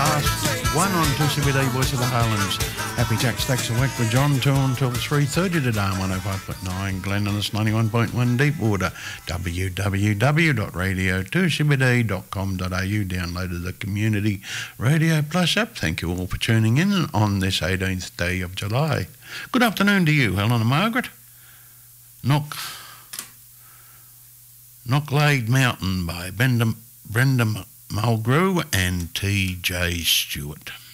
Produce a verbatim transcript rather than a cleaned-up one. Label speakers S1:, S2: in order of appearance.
S1: last one on two C B D Voice of the Highlands. Happy Jack Stacks of Work with John, two until three thirty today on one oh five point nine Glen and it's ninety-one point one Deepwater. w w w dot radio two c b d dot com dot a u. Downloaded the Community Radio Plus app. Thank you all for tuning in on this eighteenth day of July. Good afternoon to you, Helen and Margaret. Knock, Knocklade Mountain by Brenda, Brenda Mulgrew and T J Stewart.